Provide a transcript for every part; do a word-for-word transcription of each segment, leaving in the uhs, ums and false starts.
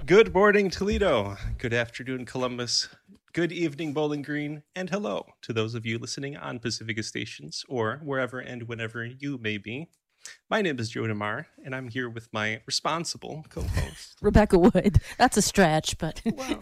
Good morning, Toledo. Good afternoon, Columbus. Good evening, Bowling Green. And hello to those of you listening on Pacifica stations or wherever and whenever you may be. My name is Joe DeMar, and I'm here with my responsible co-host, Rebecca Wood. That's a stretch, but... Well,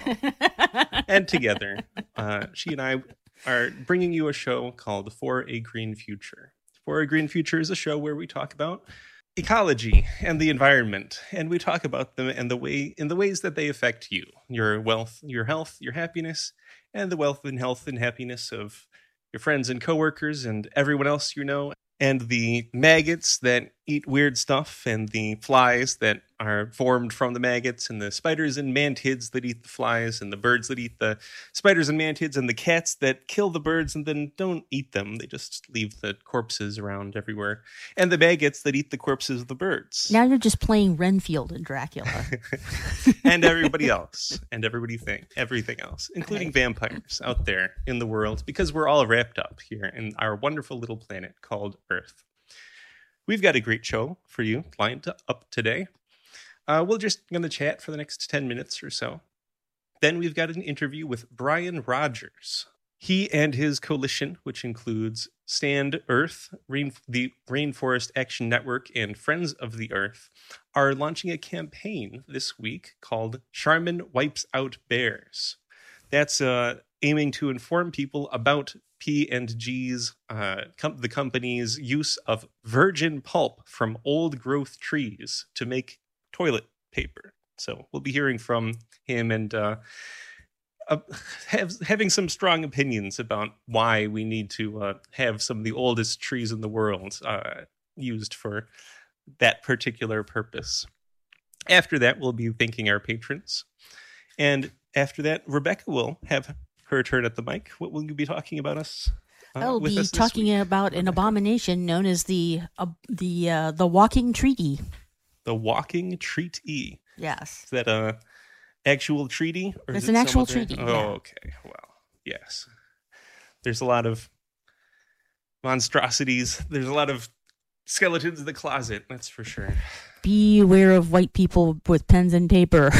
and together, uh, she and I are bringing you a show called For a Green Future. For a Green Future is a show where we talk about ecology and the environment, and we talk about them and the way in the ways that they affect you, your wealth, your health, your happiness, and the wealth and health and happiness of your friends and coworkers and everyone else you know, and the maggots that eat weird stuff, and the flies that are formed from the maggots, and the spiders and mantids that eat the flies, and the birds that eat the spiders and mantids, and the cats that kill the birds and then don't eat them. They just leave the corpses around everywhere. And the maggots that eat the corpses of the birds. Now you're just playing Renfield and Dracula. And everybody else. And everybody thing, everything else, including okay. vampires out there in the world, because we're all wrapped up here in our wonderful little planet called Earth. We've got a great show for you lined up today. Uh, we're just going to chat for the next ten minutes or so. Then we've got an interview with Brian Rogers. He and his coalition, which includes Stand Earth, Rain, the Rainforest Action Network, and Friends of the Earth, are launching a campaign this week called Charmin Wipes Out Bears. That's uh, aiming to inform people about P and G's, uh, com- the company's use of virgin pulp from old growth trees to make toilet paper. So we'll be hearing from him and uh, uh, have, having some strong opinions about why we need to uh, have some of the oldest trees in the world uh, used for that particular purpose. After that, we'll be thanking our patrons. And after that, Rebecca will have her turn at the mic. What will you be talking about us? Uh, I'll be talking week? about an abomination known as the uh, the uh, the walking treaty. The walking treaty. Yes. Is that a actual treaty? Or it's an actual treaty. Oh, yeah. Okay. Well, yes. There's a lot of monstrosities. There's a lot of skeletons in the closet. That's for sure. Beware of white people with pens and paper.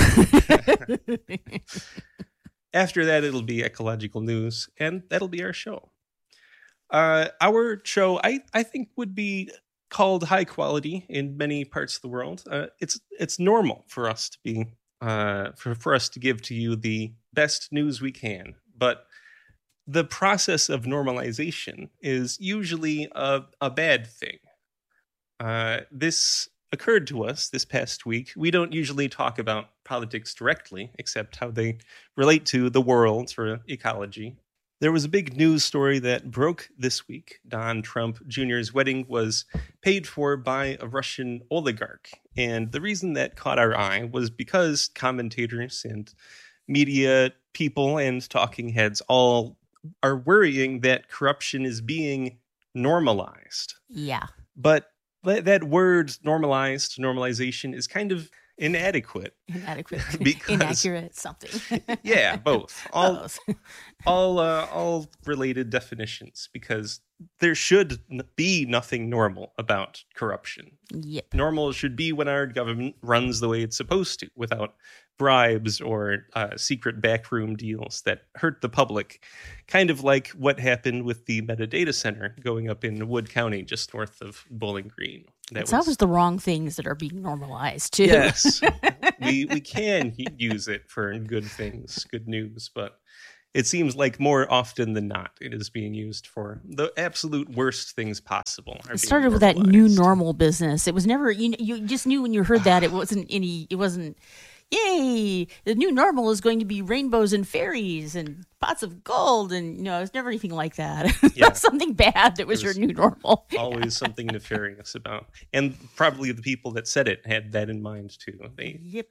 After that, it'll be ecological news, and that'll be our show. Uh, our show, I, I think, would be called high quality in many parts of the world. Uh, it's it's normal for us to be uh, for for us to give to you the best news we can, but the process of normalization is usually a a bad thing. Uh, this occurred to us this past week. We don't usually talk about politics directly, except how they relate to the world or ecology. There was a big news story that broke this week. Donald Trump Junior's wedding was paid for by a Russian oligarch. And the reason that caught our eye was because commentators and media people and talking heads all are worrying that corruption is being normalized. Yeah. But that word normalized, normalization is kind of inadequate. Inadequate. Because, inaccurate something. Yeah, both. All, both. all, uh, all related definitions, because there should be nothing normal about corruption. Yep. Normal should be when our government runs the way it's supposed to, without bribes or uh, secret backroom deals that hurt the public. Kind of like what happened with the metadata center going up in Wood County, just north of Bowling Green. That it's was, always the wrong things that are being normalized, too. Yes. we, we can use it for good things, good news, but it seems like more often than not, it is being used for the absolute worst things possible. It started with that new normal business. It was never, you you just knew when you heard that it wasn't any, it wasn't, yay, the new normal is going to be rainbows and fairies and pots of gold. And, you know, it was never anything like that. Yeah. Something bad that was, was your new normal. Always something nefarious about. And probably the people that said it had that in mind, too. They, yep.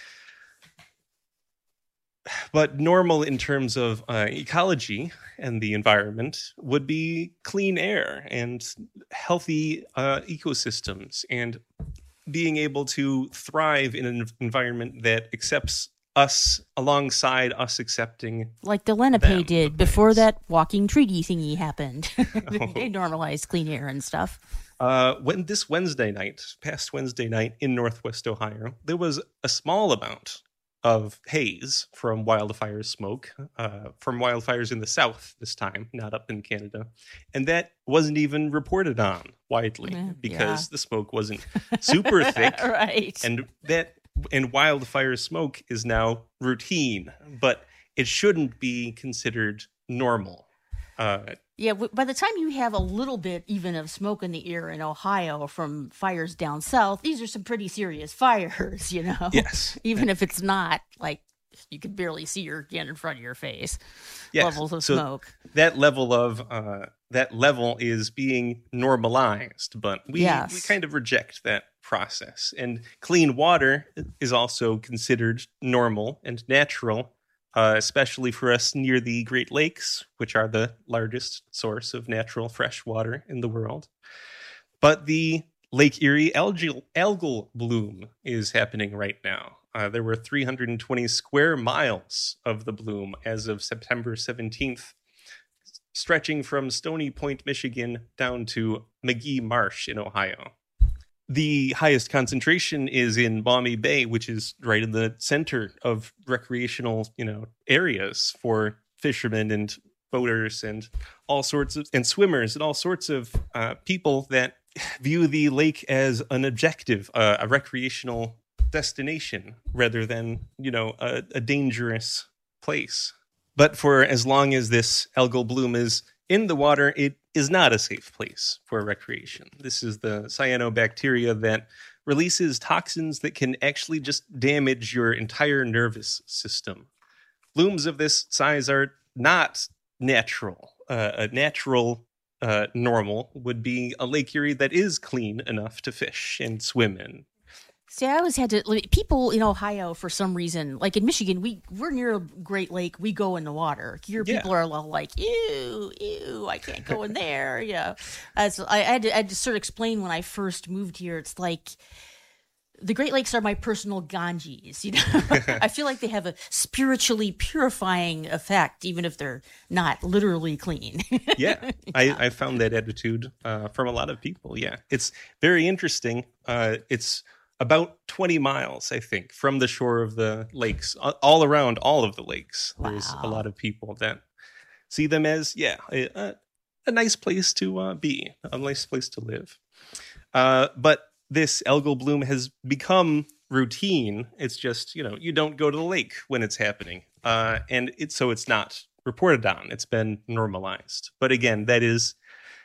But normal in terms of uh, ecology and the environment would be clean air and healthy uh, ecosystems and being able to thrive in an environment that accepts us alongside us accepting like the Lenape did before that walking treaty thingy happened. They normalized clean air and stuff. Uh, when this Wednesday night, past Wednesday night in Northwest Ohio, there was a small amount of haze from wildfire smoke, uh, from wildfires in the south this time, not up in Canada. And that wasn't even reported on widely Yeah, because yeah. the smoke wasn't super thick. Right. And that and wildfire smoke is now routine, but it shouldn't be considered normal. Uh, Yeah, w- by the time you have a little bit even of smoke in the air in Ohio from fires down south, these are some pretty serious fires, you know? yes. Even if it's not like you can barely see your hand in front of your face. Yes. Levels of So smoke. That level of uh, that level is being normalized, but we, Yes. we kind of reject that process. And clean water is also considered normal and natural, uh, especially for us near the Great Lakes, which are the largest source of natural fresh water in the world. But the Lake Erie algal, algal bloom is happening right now. Uh, there were three hundred twenty square miles of the bloom as of September seventeenth, stretching from Stony Point, Michigan, down to McGee Marsh in Ohio. The highest concentration is in Maumee Bay, which is right in the center of recreational, you know, areas for fishermen and boaters and all sorts of and swimmers and all sorts of uh, people that view the lake as an objective, uh, a recreational destination rather than, you know, a, a dangerous place. But for as long as this algal bloom is in the water, it is not a safe place for recreation. This is the cyanobacteria that releases toxins that can actually just damage your entire nervous system. Blooms of this size are not natural. Uh, a natural uh, normal would be a Lake Erie that is clean enough to fish and swim in. See, I always had to. Like, people in Ohio, for some reason, like in Michigan, we we're near a Great Lake. We go in the water. Here, Yeah. people are all like, "Ew, ew, I can't go in there." Yeah, as I, I, had to, I had to sort of explain when I first moved here. It's like the Great Lakes are my personal Ganges. You know, I feel like they have a spiritually purifying effect, even if they're not literally clean. Yeah, I, I found that attitude uh, from a lot of people. Yeah, it's very interesting. Uh, it's about twenty miles, I think, from the shore of the lakes, all around all of the lakes. There's a Wow. lot of people that see them as, yeah, a, a nice place to uh, be, a nice place to live. Uh, but this algal bloom has become routine. It's just, you know, you don't go to the lake when it's happening. Uh, and it's so it's not reported on. It's been normalized. But again, that is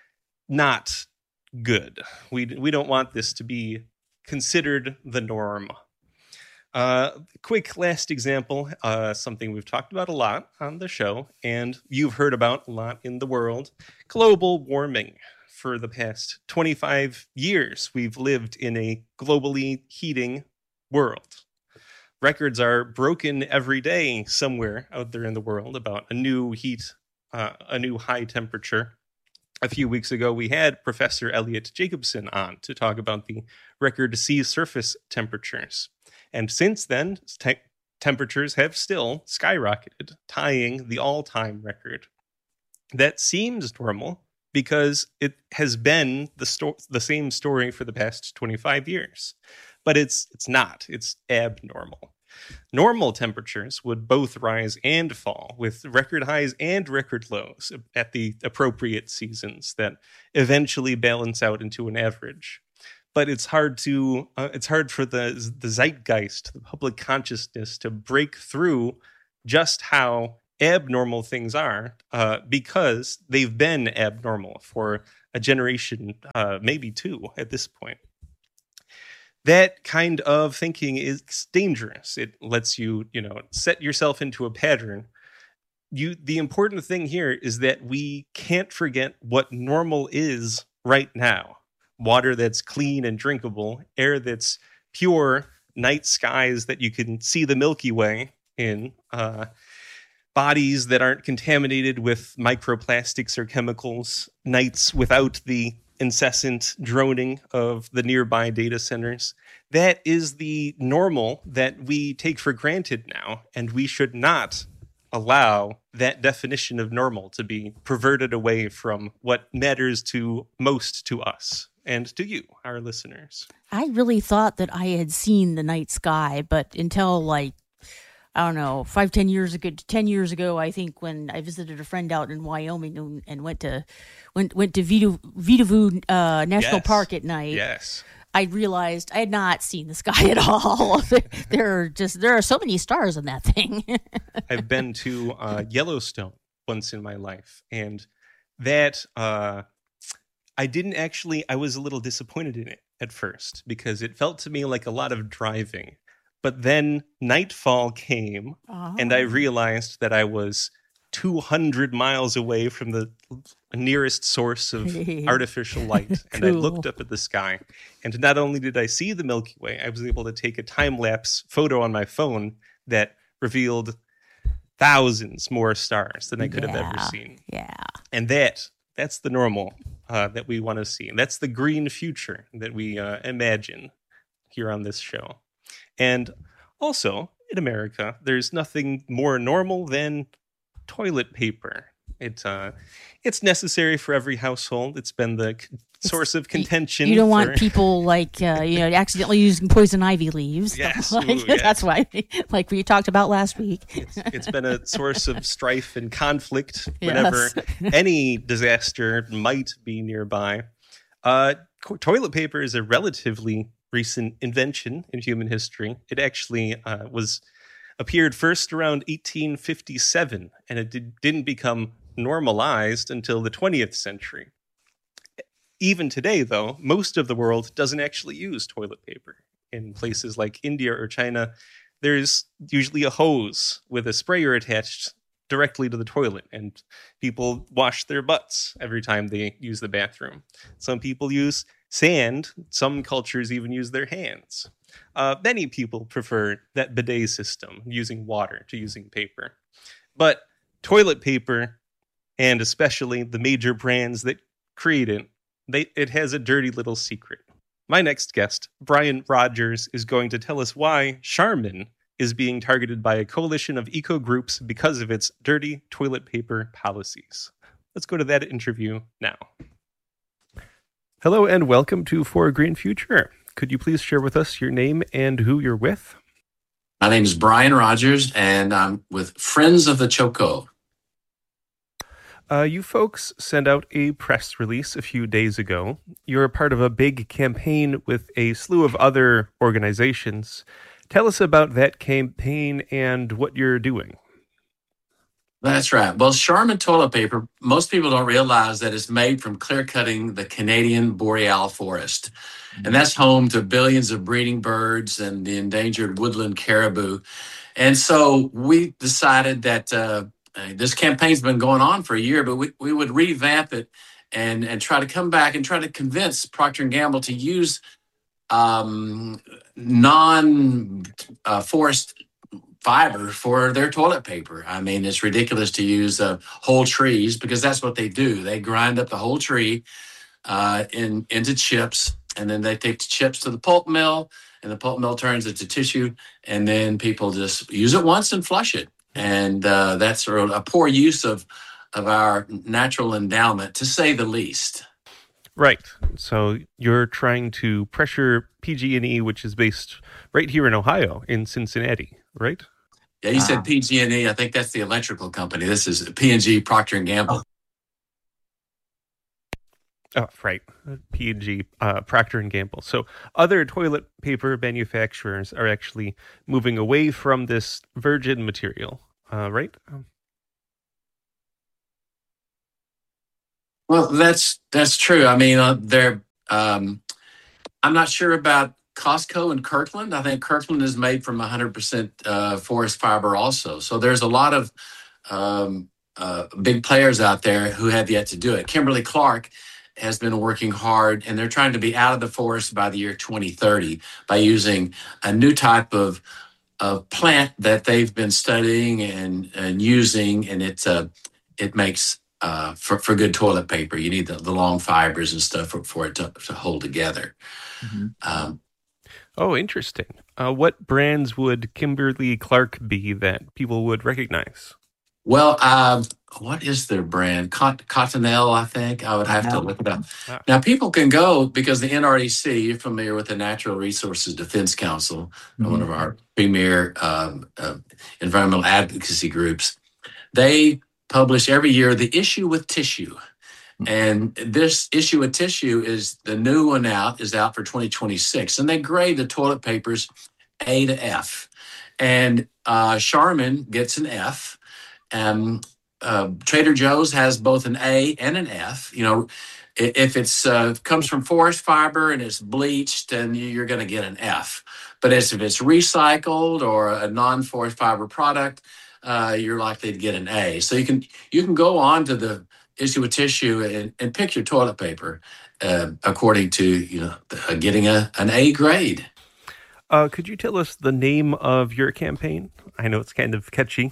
not good. We we don't want this to be considered the norm. Uh, quick last example, uh, something we've talked about a lot on the show, and you've heard about a lot in the world, global warming. For the past twenty-five years, we've lived in a globally heating world. Records are broken every day somewhere out there in the world about a new heat, uh, a new high temperature. A few weeks ago, we had Professor Elliot Jacobson on to talk about the record sea surface temperatures. And since then, te- temperatures have still skyrocketed, tying the all-time record. That seems normal because it has been the, sto- the same story for the past twenty-five years. But it's it's not. It's abnormal. Normal temperatures would both rise and fall, with record highs and record lows at the appropriate seasons that eventually balance out into an average. But it's hard to uh, it's hard for the the zeitgeist, the public consciousness, to break through just how abnormal things are, uh, because they've been abnormal for a generation, uh, maybe two at this point. That kind of thinking is dangerous. It lets you, you know, set yourself into a pattern. You, the important thing here is that we can't forget what normal is right now. Water that's clean and drinkable, air that's pure, night skies that you can see the Milky Way in, uh, bodies that aren't contaminated with microplastics or chemicals, nights without the incessant droning of the nearby data centers. That is the normal that we take for granted now, and we should not allow that definition of normal to be perverted away from what matters to most to us and to you, our listeners. I really thought that I had seen the night sky, but until like I don't know, five, ten years ago, ten years ago, I think when I visited a friend out in Wyoming and, and went to went went to Vita, Vitavue uh, National Yes. Park at night. Yes. I realized I had not seen the sky at all. there, there are just there are so many stars on that thing. I've been to uh, Yellowstone once in my life, and that uh, I didn't actually. I was a little disappointed in it at first because it felt to me like a lot of driving. But then nightfall came, Oh. and I realized that I was two hundred miles away from the nearest source of artificial light. And I Cool. looked up at the sky, and not only did I see the Milky Way, I was able to take a time-lapse photo on my phone that revealed thousands more stars than I could have ever Yeah. seen. Yeah. And that, that's the normal uh, that we want to see. And that's the green future that we uh, imagine here on this show. And also, in America, there's nothing more normal than toilet paper. It, uh, it's necessary for every household. It's been the c- source of contention. You don't for... want people like uh, you know accidentally using poison ivy leaves. Yes, Like, ooh, yes. That's why, like we talked about last week. It's, it's been a source of strife and conflict whenever Yes. any disaster might be nearby. Uh, co- toilet paper is a relatively recent invention in human history. It actually uh, was appeared first around eighteen fifty-seven, and it did, didn't become normalized until the twentieth century. Even today, though, most of the world doesn't actually use toilet paper. In places like India or China, there's usually a hose with a sprayer attached directly to the toilet, and people wash their butts every time they use the bathroom. Some people use sand. Some cultures even use their hands. Uh, many people prefer that bidet system, using water to using paper. But toilet paper, and especially the major brands that create it, they, it has a dirty little secret. My next guest, Brian Rogers, is going to tell us why Charmin is being targeted by a coalition of eco groups because of its dirty toilet paper policies. Let's go to that interview now. Hello and welcome to For a Green Future. Could you please share with us your name and who you're with? My name is Brian Rogers, and I'm with Friends of the Choco. Uh, you folks sent out a press release a few days ago. You're a part of a big campaign with a slew of other organizations. Tell us about that campaign and what you're doing. That's right. Well, Charmin toilet paper, most people don't realize that it's made from clear cutting the Canadian boreal forest. And that's home to billions of breeding birds and the endangered woodland caribou. And so we decided that uh, this campaign's been going on for a year, but we, we would revamp it and, and try to come back and try to convince Procter and Gamble to use um, non-forest uh, fiber for their toilet paper. I mean, it's ridiculous to use uh, whole trees because that's what they do. They grind up the whole tree uh, in into chips, and then they take the chips to the pulp mill, and the pulp mill turns it to tissue, and then people just use it once and flush it. And uh, that's sort of a poor use of of our natural endowment, to say the least. Right. So you're trying to pressure P G and E, which is based right here in Ohio, in Cincinnati, right? Yeah, you Wow. said P G and E. I think that's the electrical company. This is P and G, Procter and Gamble. Oh, right. P and G, uh, Procter and Gamble. So other toilet paper manufacturers are actually moving away from this virgin material, uh, right? Um, Well, that's that's true. I mean, uh, they're. Um, I'm not sure about Costco and Kirkland. I think Kirkland is made from one hundred percent uh, forest fiber also. So there's a lot of um, uh, big players out there who have yet to do it. Kimberly Clark has been working hard, and they're trying to be out of the forest by the year twenty thirty by using a new type of of plant that they've been studying and and using, and it's uh, it makes uh, for for good toilet paper. You need the, the long fibers and stuff for, for it to, to hold together. Mm-hmm. Um, oh, interesting. Uh, what brands would Kimberly Clark be that people would recognize? Well, uh, what is their brand? Cot- Cottonelle, I think. I would have to look it up. Ah. Now, people can go because the N R D C, you're familiar with the Natural Resources Defense Council, Mhm. one of our premier um, uh, environmental advocacy groups. They publish every year the issue with tissue. And this issue with tissue is the new one out, is out for twenty twenty-six. And they grade the toilet papers A to F. And uh, Charmin gets an F. Um, uh, Trader Joe's has both an A and an F. You know, i- if it's uh, comes from forest fiber and it's bleached, then you're going to get an F. But as if it's recycled or a non-forest fiber product, uh, you're likely to get an A. So you can you can go on to the issue with tissue and, and pick your toilet paper uh, according to you know uh, getting a an A grade. Uh, could you tell us the name of your campaign? I know it's kind of catchy.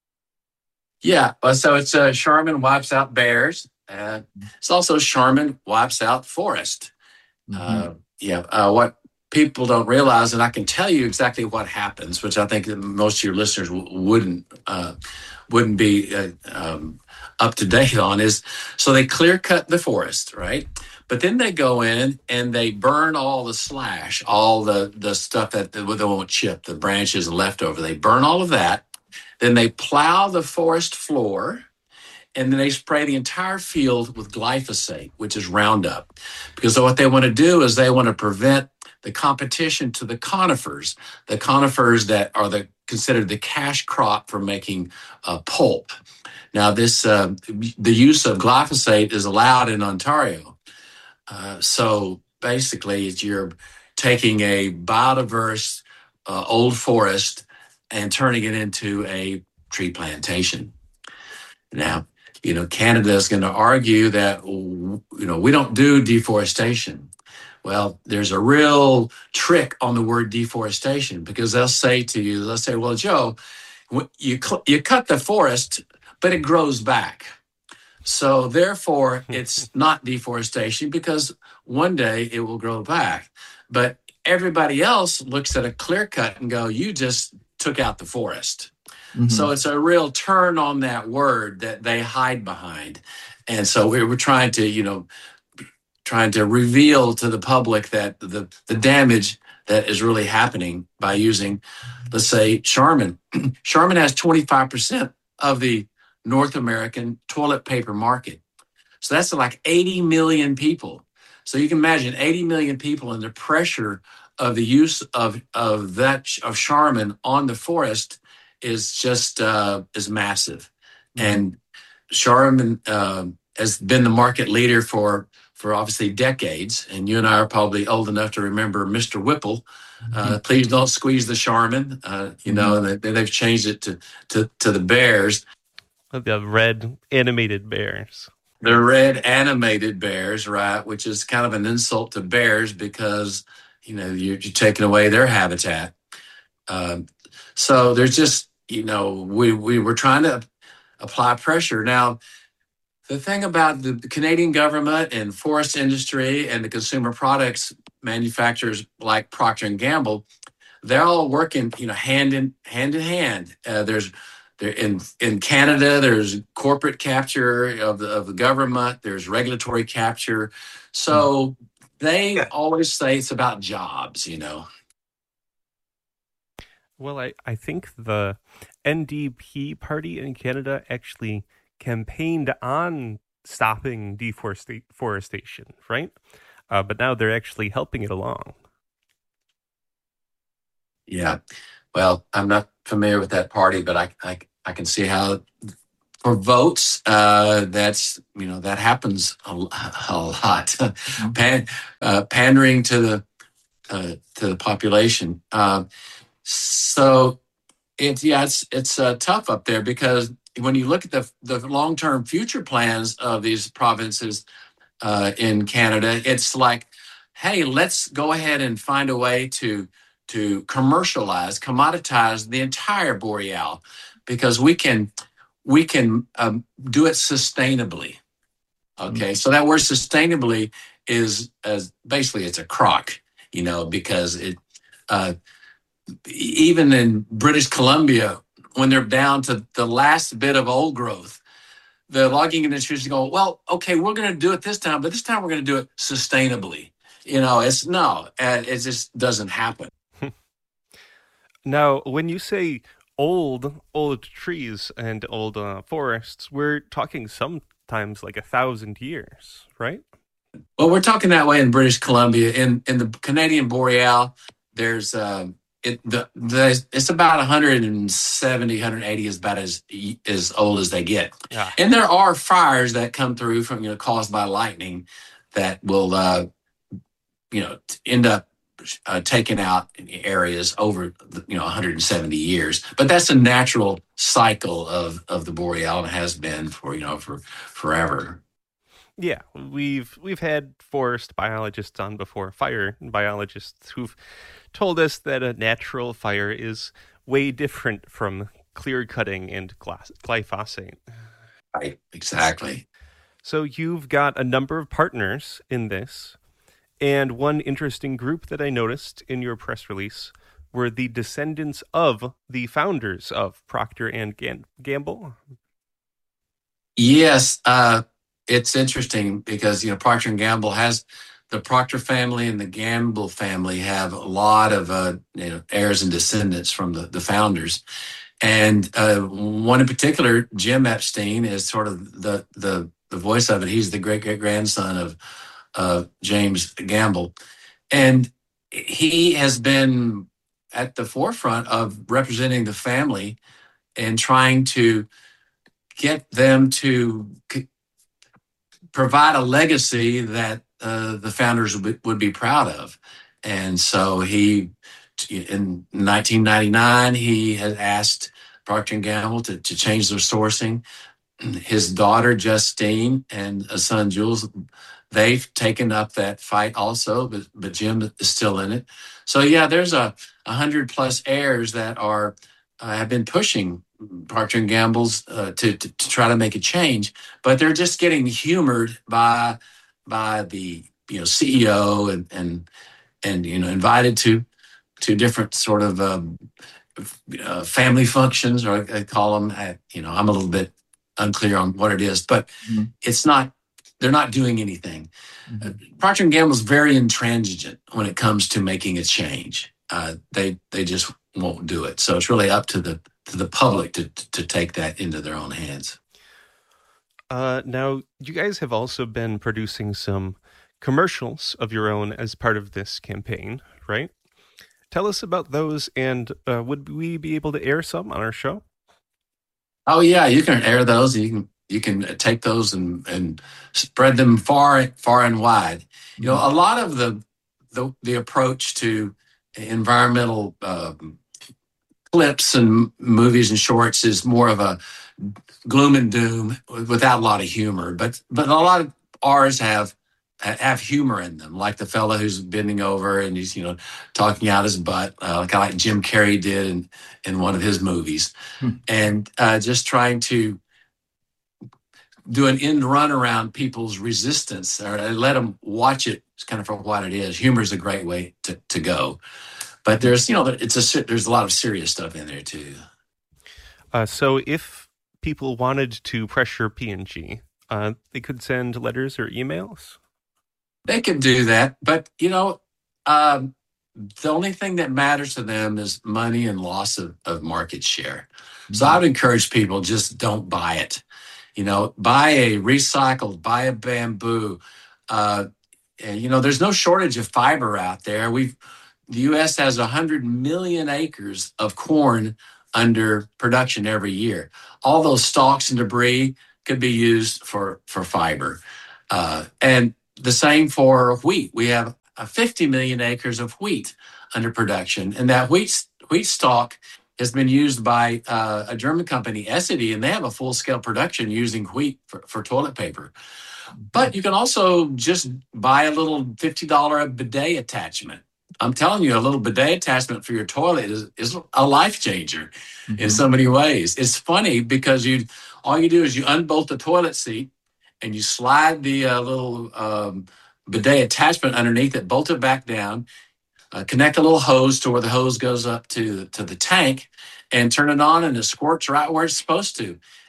Yeah, uh, so it's uh, Charmin wipes out bears. Uh, it's also Charmin wipes out forest. Mhm. Uh, yeah, uh, what people don't realize, and I can tell you exactly what happens, which I think that most of your listeners w- wouldn't uh, wouldn't be uh, um, up to date on, is so they clear cut the forest, right? But then they go in and they burn all the slash, all the the stuff that they won't chip, the branches and leftover. They burn all of that. Then they plow the forest floor, and then they spray the entire field with glyphosate, which is Roundup. Because what they want to do is they want to prevent the competition to the conifers, the conifers that are the considered the cash crop for making uh, pulp. Now, this uh, the use of glyphosate is allowed in Ontario. Uh, so basically, it's you're taking a biodiverse uh, old forest and turning it into a tree plantation. Now, you know, Canada is going to argue that, you know, we don't do deforestation. Well, there's a real trick on the word deforestation, because they'll say to you, they'll say, well, Joe, you, cl- you cut the forest, but it grows back. So therefore, it's not deforestation because one day it will grow back. But everybody else looks at a clear cut and go, you just took out the forest. Mhm. So it's a real turn on that word that they hide behind. And so we were trying to, you know, trying to reveal to the public that the, the damage that is really happening by using, let's say, Charmin. Charmin has twenty-five percent of the North American toilet paper market. So that's like eighty million people. So you can imagine eighty million people and the pressure of the use of, of that of Charmin on the forest is just uh, is massive. Mhm. And Charmin uh, has been the market leader for for obviously decades. And you and I are probably old enough to remember Mister Whipple. Uh, please don't squeeze the Charmin. Uh, you know, and they, they've changed it to to to the bears. The red animated bears. The red animated bears, right? Which is kind of an insult to bears because, you know, you're, you're taking away their habitat. Um, so there's just, you know, we, we were trying to apply pressure. Now, the thing about the Canadian government and forest industry and the consumer products manufacturers like Procter and Gamble, they're all working, you know, hand in hand in hand. Uh, there's there in in Canada, there's corporate capture of the of the government. There's regulatory capture. So they Yeah. always say it's about jobs, you know. Well, I, I think the N D P party in Canada actually campaigned on stopping deforestation, right? Uh, but now they're actually helping it along. Yeah. Well, I'm not familiar with that party, but I I, I can see how for votes, uh, that's, you know, that happens a, a lot. Pan, uh, pandering to the uh, to the population. Uh, so it's yeah, it's it's uh, tough up there because when you look at the the long term future plans of these provinces uh, in Canada, it's like, hey, let's go ahead and find a way to to commercialize, commoditize the entire boreal, because we can we can um, do it sustainably. Okay, so that word sustainably is as basically it's a crock, you know, because it uh, even in British Columbia, when they're down to the last bit of old growth, the logging industry is going, well, okay, we're going to do it this time, but this time we're going to do it sustainably. You know, it's no, and it just doesn't happen. Now, when you say old, old trees and old uh, forests, we're talking sometimes like a thousand years, right? Well, we're talking that way in British Columbia. In in the Canadian Boreal, there's uh, it the, the it's about one hundred seventy, one hundred eighty is about as as old as they get. Ah. And there are fires that come through from you know caused by lightning that will uh, you know end up uh, taking out areas over you know one hundred seventy years. But that's a natural cycle of of the Boreal and has been for you know for forever. Yeah, we've we've had forest biologists on before, fire biologists who've told us that a natural fire is way different from clear cutting and glass, glyphosate. Right, exactly. So you've got a number of partners in this, and one interesting group that I noticed in your press release were the descendants of the founders of Procter and Gamble. Yes, uh, it's interesting because you know Procter and Gamble has the Procter family and the Gamble family have a lot of uh, you know heirs and descendants from the, the founders, and uh, one in particular, Jim Epstein, is sort of the the the voice of it. He's the great great grandson of uh, James Gamble, and he has been at the forefront of representing the family and trying to get them to c- provide a legacy that uh, the founders would be, would be proud of. And so he, in nineteen ninety-nine, he had asked Procter and Gamble to, to change their sourcing. His daughter, Justine, and a son, Jules, they've taken up that fight also, but, but Jim is still in it. So, yeah, there's a, a hundred plus heirs that are uh, have been pushing Procter and Gamble's uh, to, to to try to make a change, but they're just getting humored by by the you know C E O and and and you know invited to to different sort of um, uh, family functions, or I, I call them. I, you know, I'm a little bit unclear on what it is, but mm-hmm. it's not. They're not doing anything. Mm-hmm. Uh, Procter and Gamble is very intransigent when it comes to making a change. Uh, they they just won't do it. So it's really up to the to the public to to take that into their own hands. Uh, now, you guys have also been producing some commercials of your own as part of this campaign, right? Tell us about those, and uh, would we be able to air some on our show? Oh yeah, you can air those. You can you can take those and and spread them far far and wide. You know, a lot of the the the approach to environmental uh, clips and movies and shorts is more of a gloom and doom without a lot of humor. But but a lot of ours have have humor in them, like the fella who's bending over and he's you know talking out his butt, uh, kind of like Jim Carrey did in in one of his movies, hmm. and uh, just trying to do an end run around people's resistance or let them watch it kind of for what it is. Humor is a great way to, to go. But there's, you know, it's a there's a lot of serious stuff in there too. Uh, so if people wanted to pressure P and G, uh, they could send letters or emails? They could do that. But, you know, um, the only thing that matters to them is money and loss of, of market share. Mm-hmm. So I would encourage people, just don't buy it. You know, buy a recycled, buy a bamboo. Uh, and, you know, there's no shortage of fiber out there. We've The U S has one hundred million acres of corn under production every year. All those stalks and debris could be used for, for fiber. Uh, and the same for wheat. We have uh, fifty million acres of wheat under production. And that wheat, wheat stalk has been used by uh, a German company, Essity, and they have a full-scale production using wheat for, for toilet paper. But you can also just buy a little fifty dollars bidet attachment. I'm telling you, a little bidet attachment for your toilet is, is a life changer mm-hmm. in so many ways. It's funny because you all you do is you unbolt the toilet seat and you slide the uh, little um, bidet attachment underneath it, bolt it back down, uh, connect a little hose to where the hose goes up to, to the tank, and turn it on, and it squirts right where it's supposed to.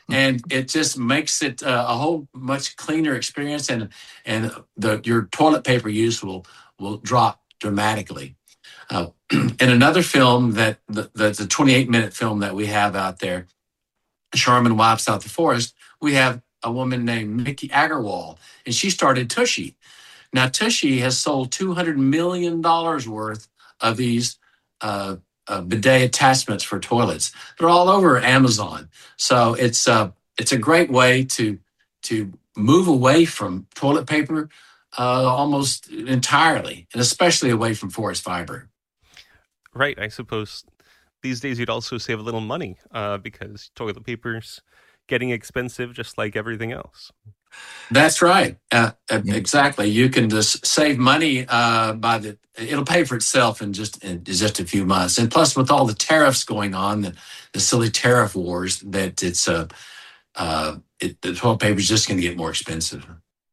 and it just makes it uh, a whole much cleaner experience, and and the your toilet paper use will will drop dramatically. Uh, in another film that the, that's a twenty-eight minute film that we have out there, Charmin Wipes Out the Forest, we have a woman named Mickey Agarwal, and she started Tushy. Now, Tushy has sold two hundred million dollars worth of these uh, uh, bidet attachments for toilets. They're all over Amazon. So it's, uh, it's a great way to, to move away from toilet paper uh, almost entirely, and especially away from forest fiber. Right. I suppose these days you'd also save a little money uh, because toilet paper's getting expensive just like everything else. That's right. Uh, exactly. You can just save money uh, by the. It'll pay for itself in just in just a few months. And plus, with all the tariffs going on, the, the silly tariff wars, that it's uh, uh, it, the toilet paper is just going to get more expensive.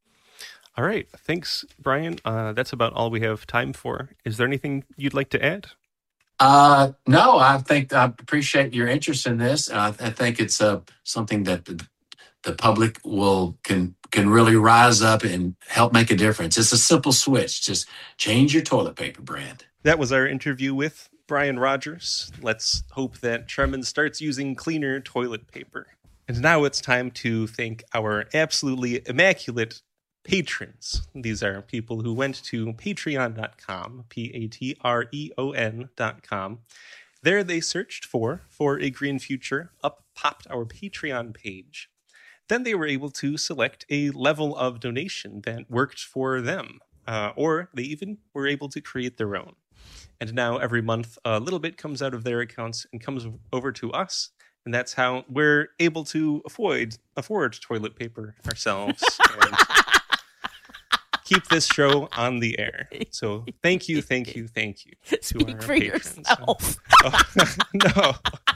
All right. Thanks, Brian. Uh, that's about all we have time for. Is there anything you'd like to add? Uh, no, I think I appreciate your interest in this. Uh, I think it's uh, something that the, the public will can can really rise up and help make a difference. It's a simple switch. Just change your toilet paper brand. That was our interview with Brian Rogers. Let's hope that Charmin starts using cleaner toilet paper. And now it's time to thank our absolutely immaculate patrons. These are people who went to patreon dot com, P A T R E O N dot com. There they searched for For a Green Future. Up popped our Patreon page. Then they were able to select a level of donation that worked for them, uh, or they even were able to create their own. And now every month a little bit comes out of their accounts and comes over to us, and that's how we're able to afford afford toilet paper ourselves and keep this show on the air. So thank you, thank you, thank you to Speak our for patrons. yourself. Oh, no.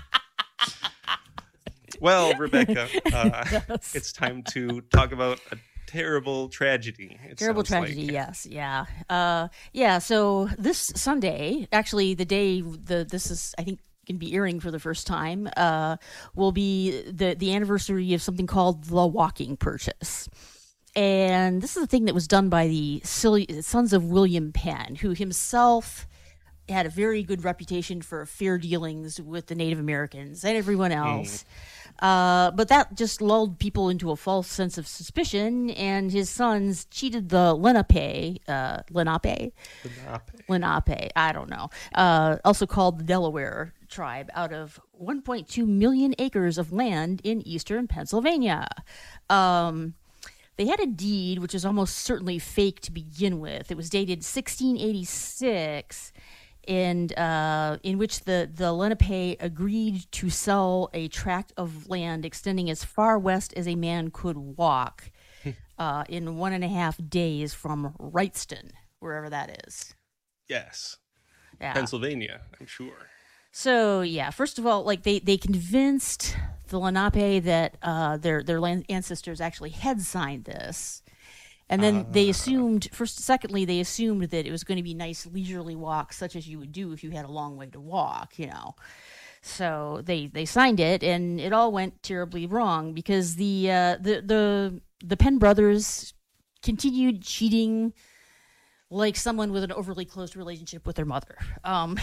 Well, Rebecca, uh, Yes. it's time to talk about a terrible tragedy. It Terrible sounds tragedy, like. yes, yeah, uh, yeah. So this Sunday, actually, the day the this is, I think, can be airing for the first time, uh, will be the the anniversary of something called the Walking Purchase. And this is a thing that was done by the silly sons of William Penn, who himself had a very good reputation for fair dealings with the Native Americans and everyone else. Mm. Uh, but that just lulled people into a false sense of suspicion, and his sons cheated the Lenape, uh, Lenape? Lenape. Lenape, I don't know, uh, also called the Delaware tribe, out of one point two million acres of land in eastern Pennsylvania. Um... They had a deed, which is almost certainly fake to begin with. It was dated sixteen eighty-six, and uh, in which the, the Lenape agreed to sell a tract of land extending as far west as a man could walk uh, in one and a half days from Wrightston, wherever that is. Yes. Yeah. Pennsylvania, I'm sure. So, yeah, first of all, like they, they convinced the Lenape that uh, their their land ancestors actually had signed this. And then uh, they assumed, first, secondly, they assumed that it was going to be nice leisurely walks, such as you would do if you had a long way to walk, you know. So they, they signed it, and it all went terribly wrong because the uh, the the the Penn brothers continued cheating like someone with an overly close relationship with their mother. Um,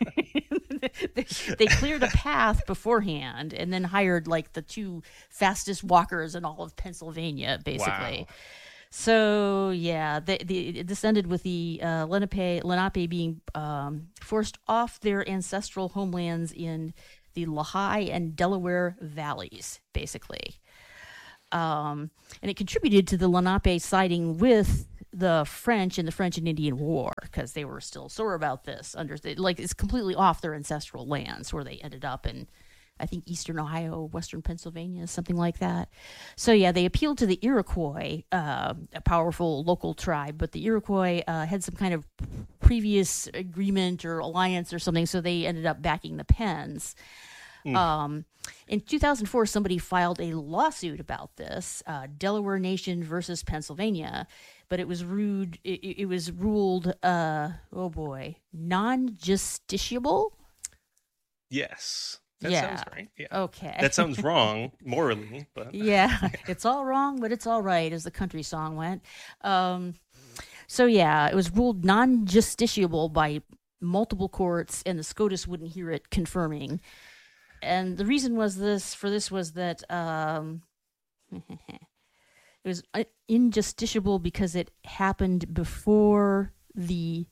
they, they cleared a path beforehand and then hired like the two fastest walkers in all of Pennsylvania, basically. Wow. So yeah, the, the, this ended with the uh, Lenape, Lenape being um, forced off their ancestral homelands in the Lehigh and Delaware valleys, basically. Um, and it contributed to the Lenape siding with the French in the French and Indian War because they were still sore about this. Under like it's completely off their ancestral lands where they ended up in, I think, eastern Ohio, western Pennsylvania, something like that. So yeah, they appealed to the Iroquois, uh, a powerful local tribe, but the Iroquois uh, had some kind of previous agreement or alliance or something, so they ended up backing the Penns. Mm. Um, in two thousand four, somebody filed a lawsuit about this, uh, Delaware Nation versus Pennsylvania, but it was rude. It, it was ruled, uh, oh boy, non-justiciable. Yes. That yeah. sounds right. Yeah. Okay. That sounds wrong morally, but yeah, it's all wrong, but it's all right, as the country song went. Um, so yeah, it was ruled non-justiciable by multiple courts, and the SCOTUS wouldn't hear it confirming. And the reason was this for this was that um, it was injusticiable because it happened before the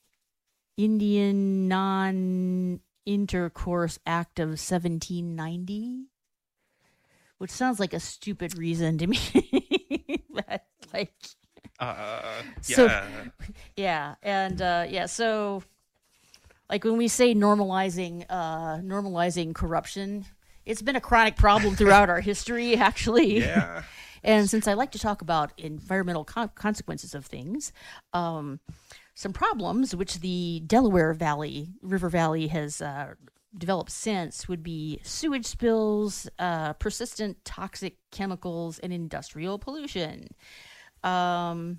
Indian Non-Intercourse Act of seventeen ninety, which sounds like a stupid reason to me. But like, uh, yeah. So, yeah, and uh, yeah, so like when we say normalizing, uh, normalizing corruption, it's been a chronic problem throughout our history, actually. Yeah. And since I like to talk about environmental con- consequences of things, um, some problems which the Delaware Valley, River Valley has uh, developed since would be sewage spills, uh, persistent toxic chemicals, and industrial pollution. Um,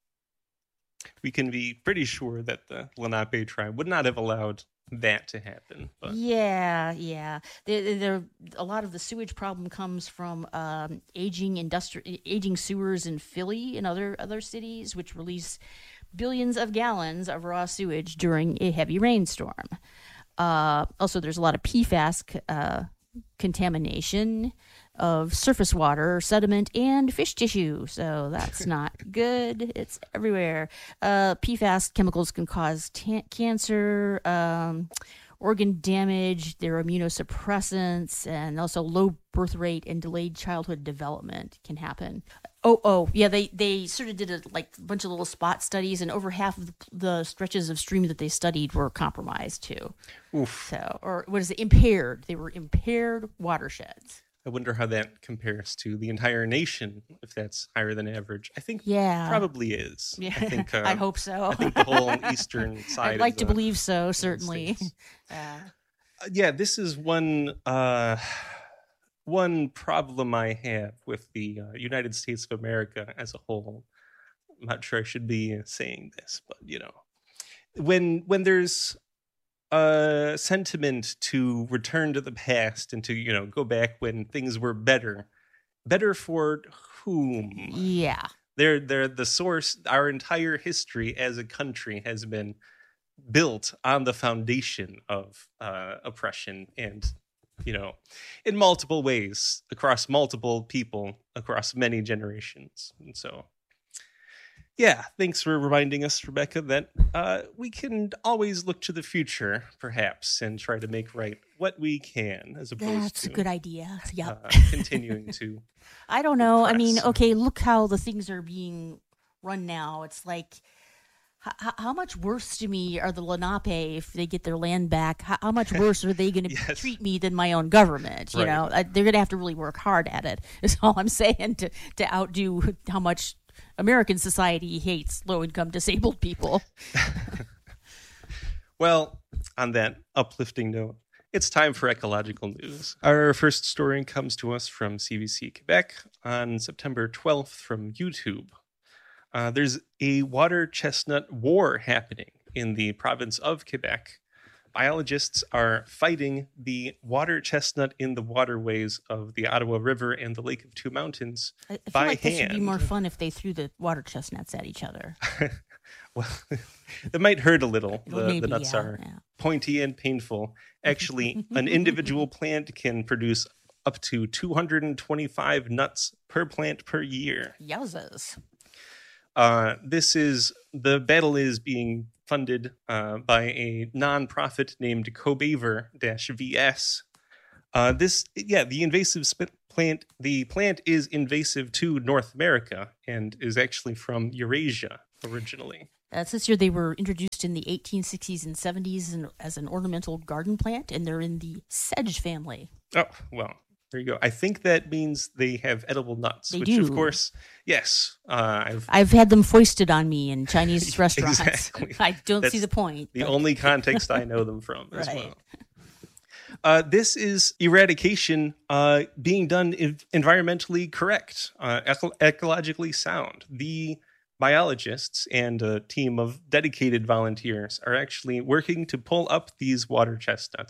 we can be pretty sure that the Lenape tribe would not have allowed that to happen. But. Yeah, yeah. There, there, a lot of the sewage problem comes from um, aging industri- aging sewers in Philly and other other cities, which release billions of gallons of raw sewage during a heavy rainstorm. Uh, also, there's a lot of P FAS uh, contamination of surface water, sediment, and fish tissue. So that's not good. It's everywhere. Uh, P FAS chemicals can cause ta- cancer, um, organ damage. They're immunosuppressants, and also low birth rate and delayed childhood development can happen. Oh, oh, yeah, they, they sort of did a like bunch of little spot studies, and over half of the, the stretches of stream that they studied were compromised too. Oof. So, or what is it, impaired? They were impaired watersheds. I wonder how that compares to the entire nation, if that's higher than average. I think yeah. probably is. Yeah. I think. Uh, I hope so. I think the whole eastern side. I'd like of to the, believe so, certainly. Uh, yeah, this is one uh, one problem I have with the uh, United States of America as a whole. I'm not sure I should be saying this, but you know, when when there's a sentiment to return to the past and to, you know, go back when things were better. Better for whom? Yeah. They're, they're the source. Our entire history as a country has been built on the foundation of uh, oppression and, you know, in multiple ways, across multiple people, across many generations. And so... yeah, thanks for reminding us, Rebecca, that uh, we can always look to the future, perhaps, and try to make right what we can, as opposed That's to... a good idea. Yep. uh, continuing to... I don't know. repress. I mean, okay, look how the things are being run now. It's like, how, how much worse to me are the Lenape if they get their land back? How, how much worse are they going to Yes. treat me than my own government? You Right. know, I, they're going to have to really work hard at it, is all I'm saying, to, to outdo how much... American society hates low-income disabled people. Well, on that uplifting note, it's time for ecological news. Our first story comes to us from C B C Quebec on September twelfth from YouTube. Uh, there's a water chestnut war happening in the province of Quebec. Biologists are fighting the water chestnut in the waterways of the Ottawa River and the Lake of Two Mountains I, I feel by like this would be hand. more fun if they threw the water chestnuts at each other. Well, it might hurt a little. Well, The, maybe, the nuts yeah, are yeah. pointy and painful. Actually, an individual plant can produce up to two hundred twenty-five nuts per plant per year. Yowzas. Uh, this is the battle is being funded uh, by a nonprofit named Cobaver-V S. Uh, this, yeah, the invasive sp- plant. The plant is invasive to North America and is actually from Eurasia originally. Uh, this year they were introduced in the eighteen sixties and seventies in, as an ornamental garden plant, and they're in the sedge family. Oh, well, there you go. I think that means they have edible nuts, They which, do. of course, yes, uh, I've I've had them foisted on me in Chinese restaurants. Exactly. I don't That's see the point. the but- only context I know them from as Right. well. Uh, this is eradication uh, being done in- environmentally correct, uh, eco- ecologically sound. The biologists and a team of dedicated volunteers are actually working to pull up these water chestnuts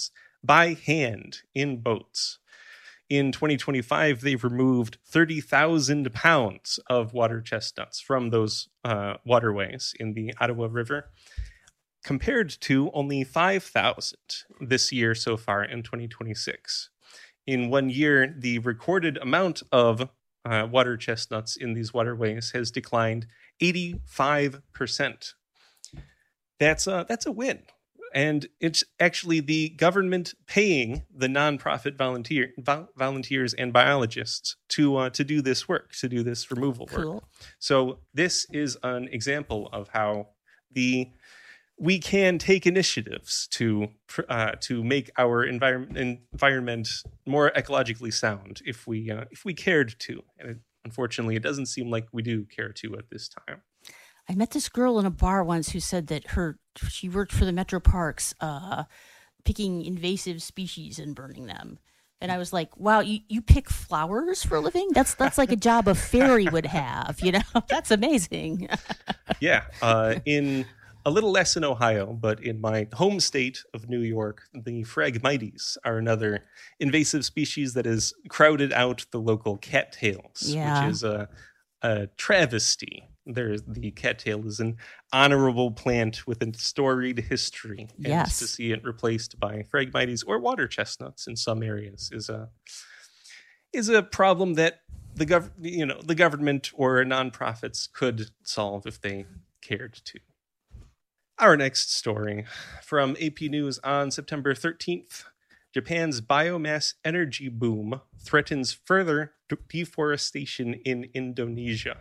by hand in boats. In twenty twenty-five, they've removed thirty thousand pounds of water chestnuts from those uh, waterways in the Ottawa River, compared to only five thousand this year so far in twenty twenty-six. In one year, the recorded amount of uh, water chestnuts in these waterways has declined eighty-five percent. That's a, that's a win. And it's actually the government paying the nonprofit volunteer vo- volunteers and biologists to uh, to do this work, to do this removal Cool. work. So this is an example of how the we can take initiatives to uh, to make our environment environment more ecologically sound if we uh, if we cared to. And it, unfortunately, it doesn't seem like we do care to at this time. I met this girl in a bar once who said that her she worked for the Metro Parks, uh, picking invasive species and burning them. And I was like, "Wow, you, you pick flowers for a living? That's that's like a job a fairy would have, you know? That's amazing." Yeah, uh, in a little less in Ohio, but in my home state of New York, the Phragmites are another invasive species that has crowded out the local cattails, Yeah. which is a, a travesty. There's the cattail is an honorable plant with a storied history, and Yes. to see it replaced by Phragmites or water chestnuts in some areas is a is a problem that the gov you know the government or nonprofits could solve if they cared to. Our next story from A P News on September thirteenth. Japan's biomass energy boom threatens further de- deforestation in Indonesia.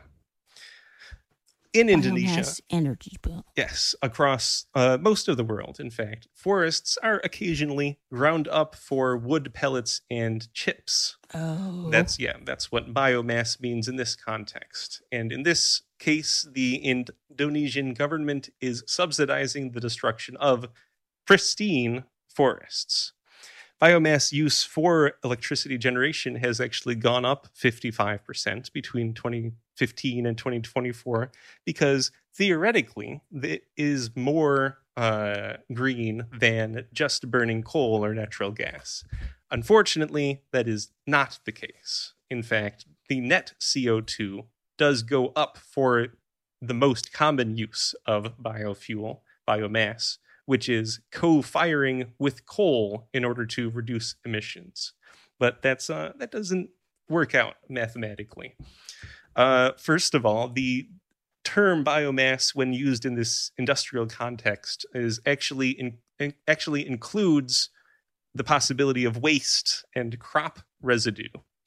In Indonesia, Biomass energy boom. yes, across uh, most of the world, in fact, forests are occasionally ground up for wood pellets and chips. Oh. That's yeah, that's what biomass means in this context. And in this case, the Indonesian government is subsidizing the destruction of pristine forests. Biomass use for electricity generation has actually gone up fifty-five percent between twenty fifteen and twenty twenty-four because theoretically it is more uh, green than just burning coal or natural gas. Unfortunately, that is not the case. In fact, the net C O two does go up for the most common use of biofuel, biomass, which is co-firing with coal in order to reduce emissions. But that's uh, that doesn't work out mathematically. Uh, first of all, the term biomass, when used in this industrial context, is actually in, in, actually includes the possibility of waste and crop residue,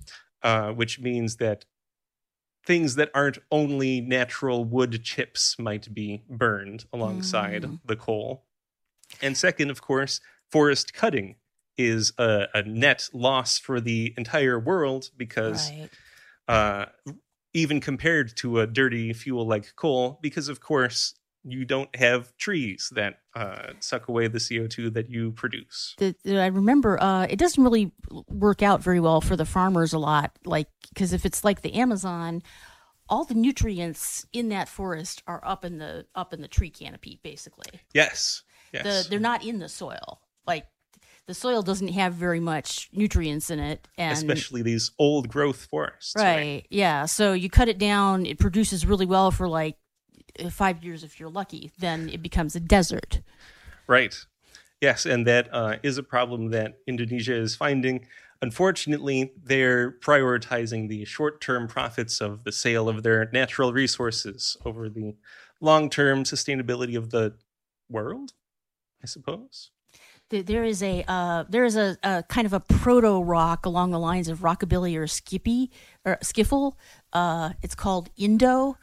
uh, which means that things that aren't only natural wood chips might be burned alongside Mm. the coal. And second, of course, forest cutting is a, a net loss for the entire world because Right. uh, even compared to a dirty fuel like coal, because of course you don't have trees that uh, suck away the C O two that you produce. The, the- I remember uh, it doesn't really work out very well for the farmers a lot, like because if it's like the Amazon, all the nutrients in that forest are up in the up in the tree canopy, basically. Yes, yes. The, they're not in the soil. Like the soil doesn't have very much nutrients in it, and Especially these old growth forests. right, yeah. So you cut it down, it produces really well for like uh, five years if you're lucky. Then it becomes a desert. Right. Yes, and that uh, is a problem that Indonesia is finding. Unfortunately, they're prioritizing the short-term profits of the sale of their natural resources over the long-term sustainability of the world, I suppose. There- There is a uh, there is a, a kind of a proto rock along the lines of rockabilly or skippy or skiffle. Uh, it's called Indo,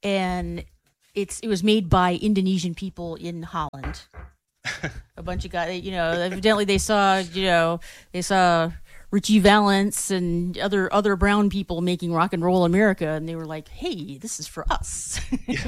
and it's it was made by Indonesian people in Holland. A bunch of guys, you know, evidently they saw, you know, they saw Richie Valens and other other brown people making rock and roll America, and they were like, "Hey, this is for us."